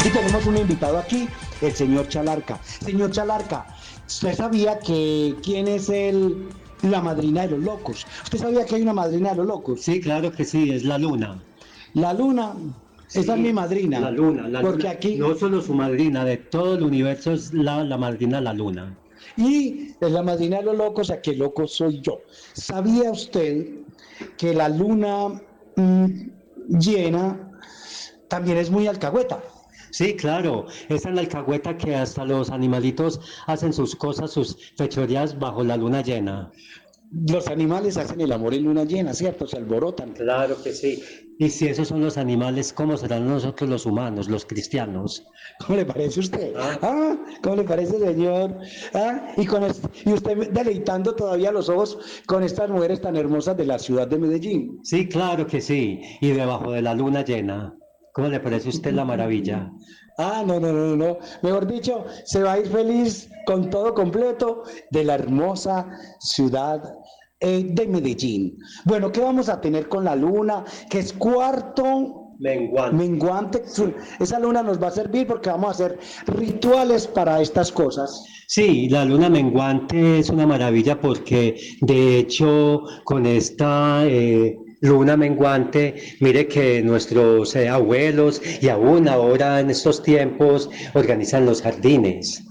Y tenemos un invitado aquí, el señor Chalarca. Señor Chalarca, ¿usted sabía que quién es la madrina de los locos? ¿Usted sabía que hay una madrina de los locos? Sí, claro que sí, es la luna. La luna, esa es mi Sí, madrina. la Porque luna, aquí, no solo su madrina, de todo el universo es la madrina la luna. y es la madrina de los locos, aquí el loco soy yo. ¿Sabía usted que la luna llena también es muy alcahueta? Sí, claro, esa es la alcahueta que hasta los animalitos hacen sus cosas, sus fechorías bajo la luna llena. Los animales hacen el amor en luna llena, ¿cierto? Se alborotan. Claro que sí. Y si esos son los animales, ¿cómo serán nosotros los humanos, los cristianos? ¿Cómo le parece a usted? ¿Ah? ¿Cómo le parece, señor? Y usted deleitando todavía los ojos con estas mujeres tan hermosas de la ciudad de Medellín. Sí, claro que sí. Y debajo de la luna llena. ¿Cómo le parece a usted la maravilla? No. Mejor dicho, se va a ir feliz con todo completo de la hermosa ciudad de Medellín. Bueno, ¿qué vamos a tener con la luna? Que es cuarto menguante. Esa luna nos va a servir porque vamos a hacer rituales para estas cosas. Sí, la luna menguante es una maravilla porque de hecho con esta luna menguante, mire que nuestros abuelos y aún ahora en estos tiempos organizan los jardines.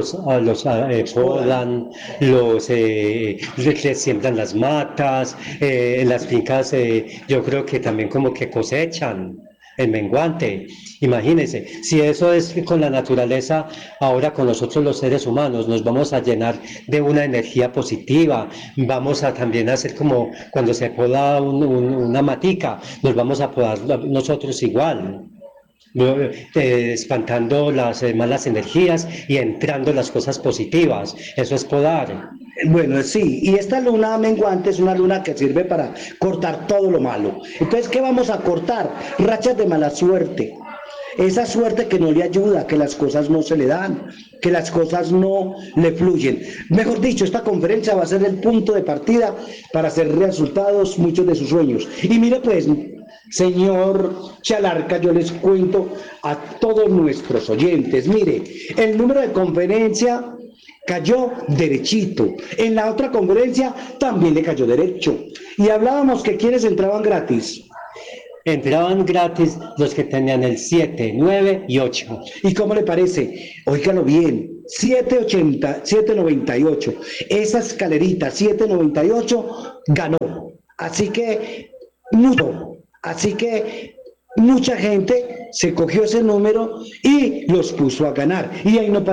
Podan, siembran las matas, en las fincas yo creo que también como que cosechan el menguante. Imagínense, si eso es con la naturaleza, ahora con nosotros los seres humanos nos vamos a llenar de una energía positiva, vamos a también hacer como cuando se poda una matica, nos vamos a podar nosotros igual. Espantando las malas energías y entrando las cosas positivas. Eso es podar. Bueno, sí, y esta luna menguante es una luna que sirve para cortar todo lo malo. Entonces, ¿qué vamos a cortar? Rachas de mala suerte. Esa suerte que no le ayuda, que las cosas no se le dan, que las cosas no le fluyen. Mejor dicho, esta conferencia va a ser el punto de partida para hacer resultados muchos de sus sueños. Y mire pues, señor Chalarca, yo les cuento a todos nuestros oyentes, mire, el número de conferencia cayó derechito. En la otra conferencia también le cayó derecho. Y hablábamos que quienes entraban gratis. Entraban gratis los que tenían el 7, 9 y 8. ¿Y cómo le parece? Óigalo bien, 780, 798. Esa escalerita 798 ganó. Así que, mucha gente se cogió ese número y los puso a ganar. Y ahí no